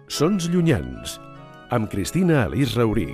Sons llunyans, amb Cristina Alís Rauric.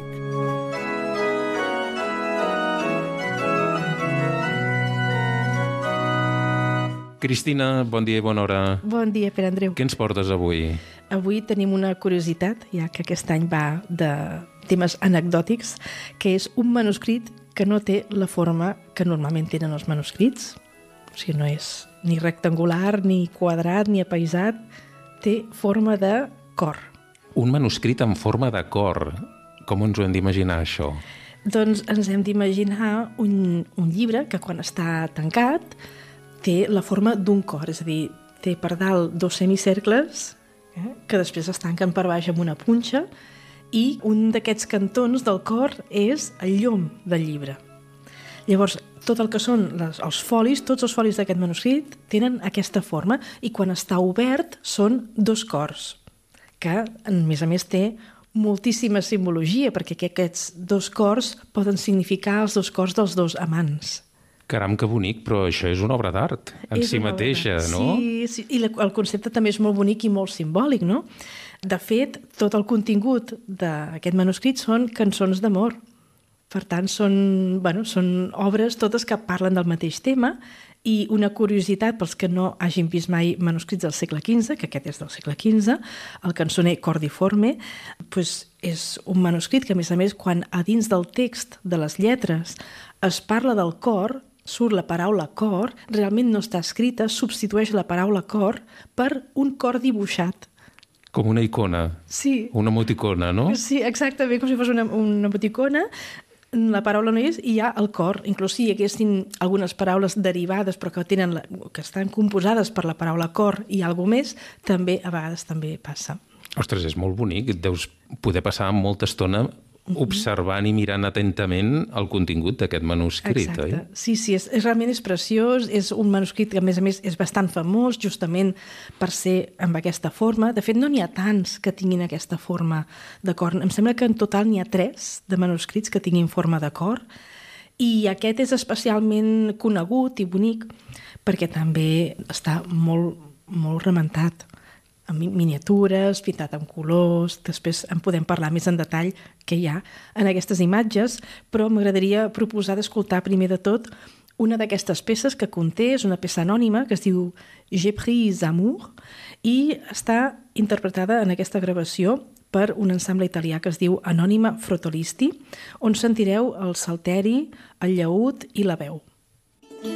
Cristina, bon dia i bona hora. Bon dia, Pere Andreu. Què ens portes avui? Avui tenim una curiositat, ja que aquest any va de temes anecdòtics, que és un manuscrit que no té la forma que normalment tenen els manuscrits. O sigui, no és ni rectangular, ni quadrat, ni apaïsat. Té forma de cor. Un manuscrit en forma de cor. Com ens ho hem d'imaginar, això? Doncs ens hem d'imaginar un llibre que quan està tancat té la forma d'un cor, és a dir, té per dalt dos semicercles que després es tanquen per baix amb una punxa i un d'aquests cantons del cor és el llom del llibre. Llavors, tot el que són els folis, tots els folis d'aquest manuscrit tenen aquesta forma i quan està obert són dos cors, que a més té moltíssima simbologia perquè aquests dos cors poden significar els dos cors dels dos amants. Caram, que bonic, però això és una obra d'art en si mateixa, no? Sí, i el concepte també és molt bonic i molt simbòlic, no? De fet, tot el contingut d'aquest manuscrit són cançons d'amor. Per tant, són obres totes que parlen del mateix tema i una curiositat pels que no hagin vist mai manuscrits del segle XV, que aquest és del segle XV, el cançoner cordiforme, és un manuscrit que, a més, quan a dins del text de les lletres es parla del cor, surt la paraula cor, realment no està escrita, substitueix la paraula cor per un cor dibuixat. Com una icona. Sí. Una emoticona, no? Sí, exactament, com si fos una emoticona. La paraula no és i hi ha el cor. Inclús si hi haguessin algunes paraules derivades però que estan composades per la paraula cor i alguna més, també a vegades també passa. Ostres, és molt bonic. Deus poder passar molta estona observant i mirant atentament el contingut d'aquest manuscrit, exacte. Oi? Sí, realment és preciós, és un manuscrit que a més és bastant famós justament per ser amb aquesta forma. De fet, no n'hi ha tants que tinguin aquesta forma de cor. Em sembla que en total n'hi ha 3 de manuscrits que tinguin forma de cor i aquest és especialment conegut i bonic perquè també està molt, molt rementat, amb miniatures, pintat amb colors. Després en podem parlar més en detall què hi ha en aquestes imatges, però m'agradaria proposar d'escoltar primer de tot una d'aquestes peces que conté, és una peça anònima que es diu J'ai pris amour i està interpretada en aquesta gravació per un ensemble italià que es diu Anonima Frotolisti, on sentireu el salteri, el llaüt i la veu.